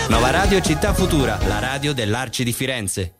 Nova Radio Città Futura, la radio dell'Arci di Firenze.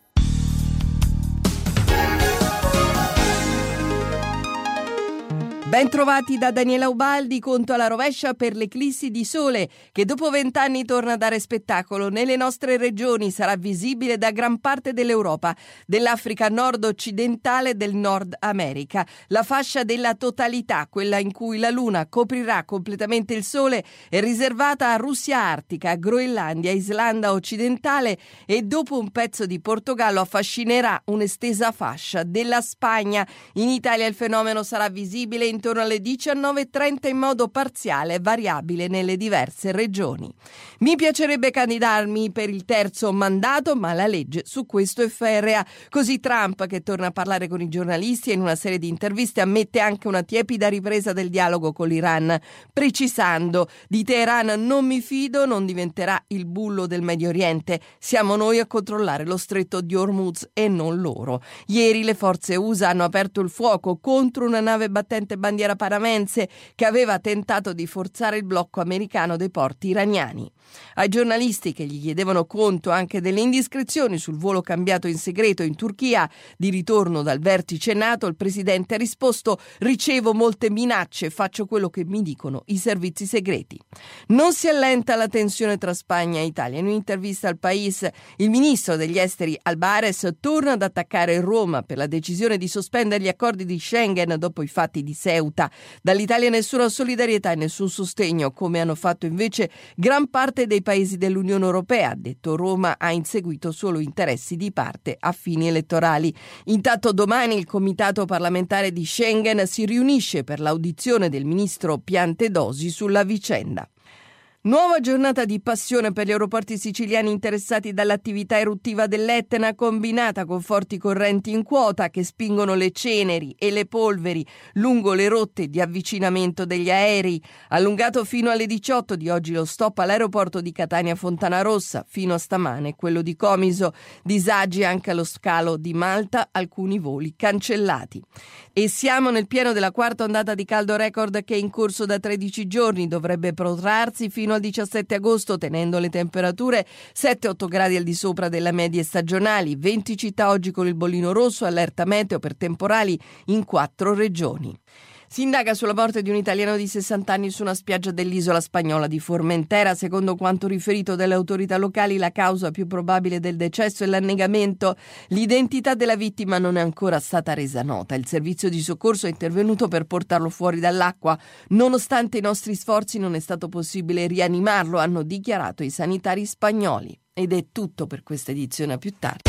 Ben trovati da Daniela Ubaldi, conto alla rovescia per l'eclissi di sole che dopo 20 anni torna a dare spettacolo. Nelle nostre regioni sarà visibile da gran parte dell'Europa, dell'Africa nord-occidentale e del Nord America. La fascia della totalità, quella in cui la luna coprirà completamente il sole, è riservata a Russia artica, Groenlandia, Islanda occidentale e dopo un pezzo di Portogallo affascinerà un'estesa fascia della Spagna. In Italia il fenomeno sarà visibile intorno alle 19:30 in modo parziale e variabile nelle diverse regioni. Mi piacerebbe candidarmi per il terzo mandato, ma la legge su questo è ferrea. Così Trump, che torna a parlare con i giornalisti e in una serie di interviste ammette anche una tiepida ripresa del dialogo con l'Iran, precisando: di Teheran non mi fido, non diventerà il bullo del Medio Oriente. Siamo noi a controllare lo stretto di Hormuz e non loro. Ieri le forze USA hanno aperto il fuoco contro una nave battente bandiera panamense che aveva tentato di forzare il blocco americano dei porti iraniani. Ai giornalisti che gli chiedevano conto anche delle indiscrezioni sul volo cambiato in segreto in Turchia di ritorno dal vertice NATO, il presidente ha risposto: ricevo molte minacce e faccio quello che mi dicono i servizi segreti. Non si allenta la tensione tra Spagna e Italia. In un'intervista al País, il ministro degli esteri Álvarez torna ad attaccare Roma per la decisione di sospendere gli accordi di Schengen dopo i fatti di Ceuta. Dall'Italia nessuna solidarietà e nessun sostegno, come hanno fatto invece gran parte dei paesi dell'Unione Europea. Detto Roma ha inseguito solo interessi di parte a fini elettorali. Intanto domani il Comitato parlamentare di Schengen si riunisce per l'audizione del ministro Piantedosi sulla vicenda. Nuova giornata di passione per gli aeroporti siciliani interessati dall'attività eruttiva dell'Etna, combinata con forti correnti in quota che spingono le ceneri e le polveri lungo le rotte di avvicinamento degli aerei. Allungato fino alle 18 di oggi lo stop all'aeroporto di Catania Fontanarossa, fino a stamane quello di Comiso. Disagi anche allo scalo di Malta, alcuni voli cancellati. E siamo nel pieno della quarta ondata di caldo record che è in corso da 13 giorni, dovrebbe protrarsi fino al 17 agosto, tenendo le temperature 7-8 gradi al di sopra delle medie stagionali. 20 città oggi con il bollino rosso, allerta meteo per temporali in 4 regioni. Si indaga sulla morte di un italiano di 60 anni su una spiaggia dell'isola spagnola di Formentera. Secondo quanto riferito dalle autorità locali, la causa più probabile del decesso è l'annegamento. L'identità della vittima non è ancora stata resa nota. Il servizio di soccorso è intervenuto per portarlo fuori dall'acqua. Nonostante i nostri sforzi non è stato possibile rianimarlo, hanno dichiarato i sanitari spagnoli. Ed è tutto per questa edizione, a più tardi.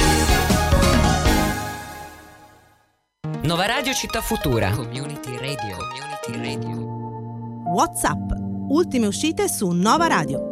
Nova Radio Città Futura. Community Radio. WhatsApp. Ultime uscite su Nova Radio.